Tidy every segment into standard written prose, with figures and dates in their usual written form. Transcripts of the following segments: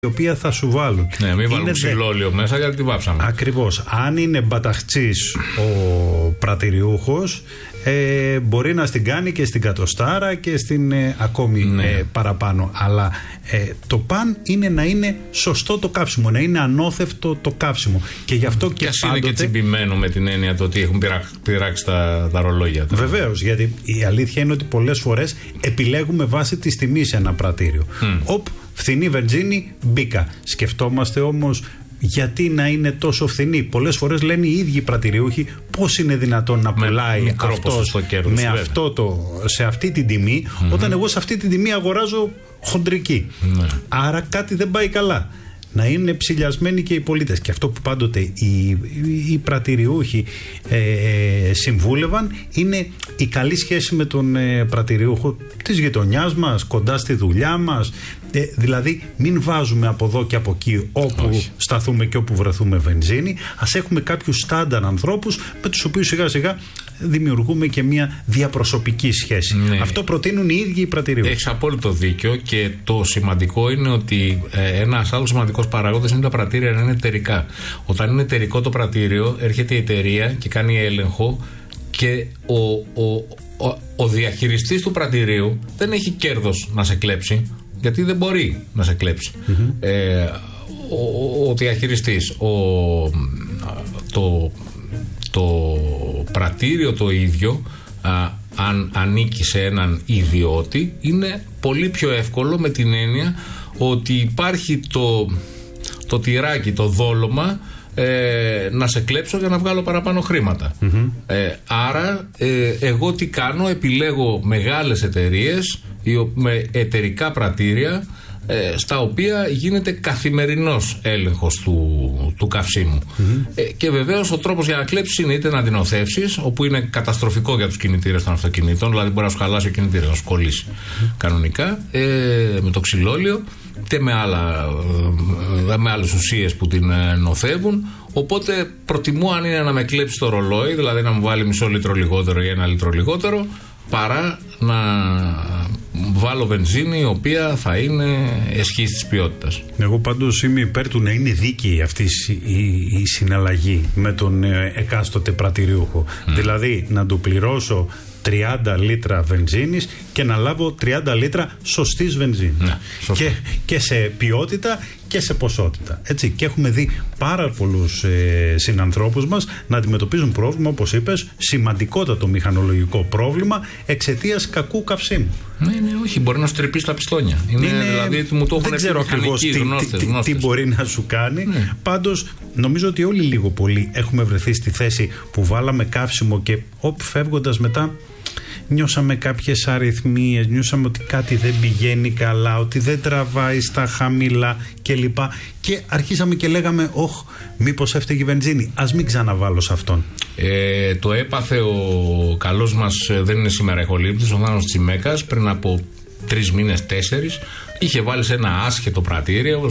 η οποία θα σου βάλουν. Ναι, μην βάλουν ξυλόλιο μέσα γιατί τη βάψαμε. Ακριβώς. Αν είναι μπαταχτσής ο πρατηριούχος, μπορεί να στην κάνει και στην κατοστάρα και στην ακόμη παραπάνω. Αλλά το παν είναι να είναι σωστό το καύσιμο, να είναι ανώθευτο το καύσιμο. Και γι' αυτό και πάντοτε... είναι και τσιμπημένο με την έννοια το ότι έχουν πειράξει τα ρολόγια. Βεβαίως, γιατί η αλήθεια είναι ότι πολλές φορές επιλέγουμε βάσει της τιμής ένα πρατήριο. Φθηνή βενζίνη, μπήκα. Σκεφτόμαστε όμως γιατί να είναι τόσο φθηνή. Πολλές φορές λένε οι ίδιοι πρατηριούχοι πώς είναι δυνατόν να πουλάει αυτός με σε αυτή την τιμή, όταν εγώ σε αυτή την τιμή αγοράζω χοντρική. Άρα κάτι δεν πάει καλά. Να είναι ψηλιασμένοι και οι πολίτες. Και αυτό που πάντοτε οι πρατηριούχοι συμβούλευαν είναι η καλή σχέση με τον πρατηριούχο της γειτονιάς μας, κοντά στη δουλειά μας. Δηλαδή μην βάζουμε από εδώ και από εκεί όπου σταθούμε και όπου βρεθούμε βενζίνη. Ας έχουμε κάποιους στάνταρ ανθρώπους με τους οποίους σιγά σιγά δημιουργούμε και μια διαπροσωπική σχέση. Αυτό προτείνουν οι ίδιοι οι πρατηριούχοι. Έχεις απόλυτο δίκιο και το σημαντικό είναι ότι ένας άλλος σημαντικός παράγοντας είναι τα πρατήρια να είναι εταιρικά. Όταν είναι εταιρικό το πρατήριο, έρχεται η εταιρεία και κάνει έλεγχο και ο διαχειριστής του πρατηρίου δεν έχει κέρδος να σε κλέψει, γιατί δεν μπορεί να σε κλέψει. Ο διαχειριστής, το πρατήριο το ίδιο, αν ανήκει σε έναν ιδιώτη, είναι πολύ πιο εύκολο με την έννοια ότι υπάρχει το τυράκι, το δόλωμα, να σε κλέψω για να βγάλω παραπάνω χρήματα. Άρα εγώ τι κάνω? Επιλέγω μεγάλες εταιρείες με εταιρικά πρατήρια, στα οποία γίνεται καθημερινός έλεγχος του καυσίμου. Και βεβαίως ο τρόπος για να κλέψεις είναι είτε να την οθεύσεις, όπου είναι καταστροφικό για τους κινητήρες των αυτοκινήτων, δηλαδή μπορεί να σου χαλάσει ο κινητήρας, να σου κολλήσει κανονικά, με το ξυλόλιο, είτε με άλλες ουσίες που την νοθεύουν. Οπότε προτιμώ, αν είναι να με κλέψει το ρολόι, δηλαδή να μου βάλει μισό λίτρο λιγότερο ή 1 λίτρο λιγότερο, παρά να βάλω βενζίνη η οποία θα είναι εσχής της ποιότητας. Εγώ πάντως είμαι υπέρ του να είναι δίκαιη αυτή η συναλλαγή με τον εκάστοτε πρατηριούχο. Δηλαδή να του πληρώσω 30 λίτρα βενζίνης και να λάβω 30 λίτρα σωστής βενζίνης. Και σε ποιότητα και σε ποσότητα. Έτσι. Και έχουμε δει πάρα πολλούς συνανθρώπους μας να αντιμετωπίζουν πρόβλημα, όπως είπες, σημαντικότατο μηχανολογικό πρόβλημα εξαιτίας κακού καυσίμου. Όχι, μπορεί να σου τρυπήσει τα πιστόνια. Δηλαδή μου το δεν ξέρω ακριβώς τι μπορεί να σου κάνει. Πάντως νομίζω ότι όλοι λίγο πολύ έχουμε βρεθεί στη θέση που βάλαμε καύσιμο και όπου φεύγοντας μετά νιώσαμε κάποιες αριθμίες, νιώσαμε ότι κάτι δεν πηγαίνει καλά, ότι δεν τραβάει στα χαμηλά κλπ. Και αρχίσαμε και λέγαμε, μήπως έφταιγε η βενζίνη, ας μην ξαναβάλω σε αυτόν. Το έπαθε ο καλός μας, δεν είναι σήμερα εχολήπτης, ο Θάνος Τσιμέκας, πριν από 3 μήνες, 4, είχε βάλει σε ένα άσχετο πρατήριο,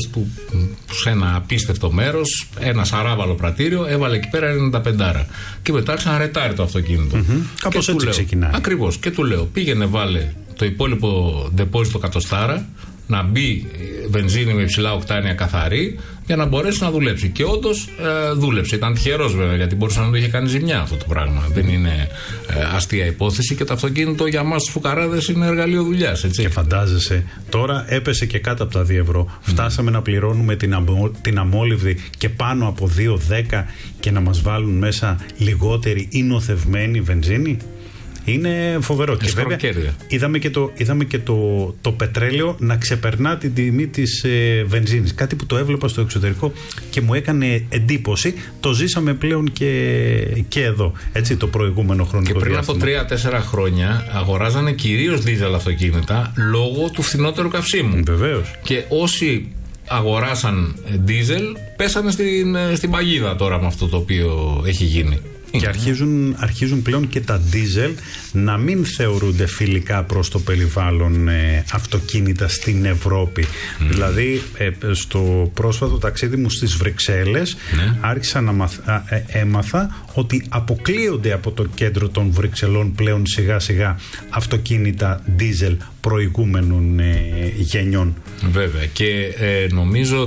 σε ένα απίστευτο μέρος, ένα σαράβαλο πρατήριο, έβαλε εκεί πέρα 95. Και μετά άρχισε να ρετάρει το αυτοκίνητο. Κάπως έτσι ξεκινάει. Ακριβώς. Και του λέω, πήγαινε βάλε το υπόλοιπο ντεπόζιτο κατοστάρα, να μπει βενζίνη με υψηλά οκτάνια καθαρή, για να μπορέσει να δουλέψει. Και όντως δούλεψε. Ήταν τυχερός βέβαια, γιατί μπορούσε να το είχε κάνει ζημιά αυτό το πράγμα. Δεν είναι αστεία υπόθεση, και το αυτοκίνητο για μας τους φουκαράδες είναι εργαλείο δουλειάς. Και φαντάζεσαι, τώρα έπεσε και κάτω από τα 2 ευρώ. Φτάσαμε να πληρώνουμε την αμόλυβδη και πάνω από 2,10 και να μας βάλουν μέσα λιγότερη ή νοθευμένη βενζίνη. Είναι φοβερό. Και βέβαια είδαμε και το πετρέλαιο να ξεπερνά την τιμή της βενζίνης. Κάτι που το έβλεπα στο εξωτερικό και μου έκανε εντύπωση. Το ζήσαμε πλέον και εδώ, έτσι, το προηγούμενο χρονικό διάστημα. Και πριν από 3-4 χρόνια αγοράζανε κυρίως δίζελ αυτοκίνητα λόγω του φθηνότερου καυσίμου. Βεβαίως. Και όσοι αγοράσαν δίζελ πέσανε στην παγίδα τώρα με αυτό το οποίο έχει γίνει. Και αρχίζουν πλέον και τα ντίζελ να μην θεωρούνται φιλικά προς το περιβάλλον αυτοκίνητα στην Ευρώπη. Δηλαδή στο πρόσφατο ταξίδι μου στις Βρυξέλλες άρχισα να έμαθα ότι αποκλείονται από το κέντρο των Βρυξελών πλέον σιγά σιγά αυτοκίνητα ντίζελ προηγούμενων γενιών. Βέβαια, και νομίζω